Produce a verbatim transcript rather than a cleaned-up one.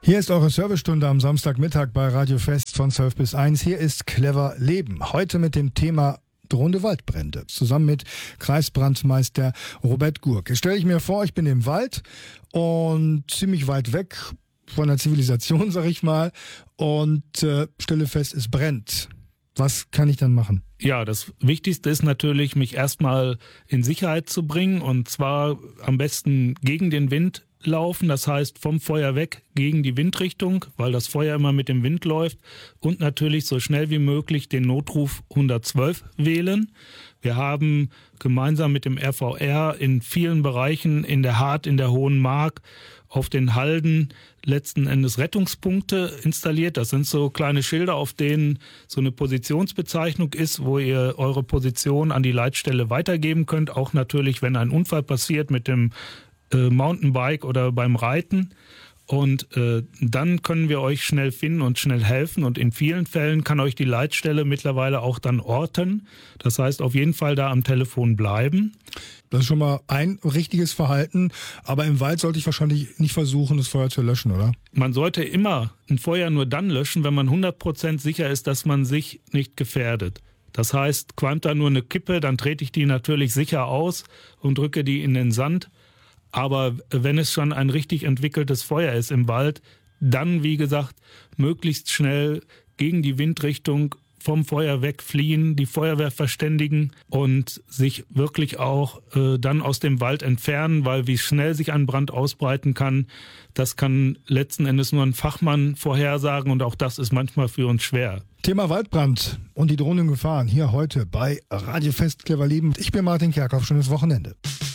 Hier ist eure Servicestunde am Samstagmittag bei Radio Fest von zwölf bis eins. Hier ist Clever Leben. Heute mit dem Thema drohende Waldbrände. Zusammen mit Kreisbrandmeister Robert Gurk. Jetzt stelle ich mir vor, ich bin im Wald und ziemlich weit weg von der Zivilisation, sag ich mal, und äh, stelle fest, es brennt. Was kann ich dann machen? Ja, das Wichtigste ist natürlich, mich erstmal in Sicherheit zu bringen, und zwar am besten gegen den Wind laufen, das heißt vom Feuer weg gegen die Windrichtung, weil das Feuer immer mit dem Wind läuft, und natürlich so schnell wie möglich den Notruf hundertzwölf wählen. Wir haben gemeinsam mit dem R V R in vielen Bereichen in der Hart, in der Hohen Mark, auf den Halden letzten Endes Rettungspunkte installiert. Das sind so kleine Schilder, auf denen so eine Positionsbezeichnung ist, wo ihr eure Position an die Leitstelle weitergeben könnt. Auch natürlich, wenn ein Unfall passiert mit dem äh, Mountainbike oder beim Reiten. Und äh, dann können wir euch schnell finden und schnell helfen. Und in vielen Fällen kann euch die Leitstelle mittlerweile auch dann orten. Das heißt, auf jeden Fall da am Telefon bleiben. Das ist schon mal ein richtiges Verhalten. Aber im Wald sollte ich wahrscheinlich nicht versuchen, das Feuer zu löschen, oder? Man sollte immer ein Feuer nur dann löschen, wenn man hundert Prozent sicher ist, dass man sich nicht gefährdet. Das heißt, qualmt da nur eine Kippe, dann trete ich die natürlich sicher aus und drücke die in den Sand. Aber wenn es schon ein richtig entwickeltes Feuer ist im Wald, dann, wie gesagt, möglichst schnell gegen die Windrichtung vom Feuer wegfliehen, die Feuerwehr verständigen und sich wirklich auch äh, dann aus dem Wald entfernen, weil wie schnell sich ein Brand ausbreiten kann, das kann letzten Endes nur ein Fachmann vorhersagen, und auch das ist manchmal für uns schwer. Thema Waldbrand und die drohenden Gefahren hier heute bei Radio Fest Clever Leben. Ich bin Martin Kerkhoff, schönes Wochenende.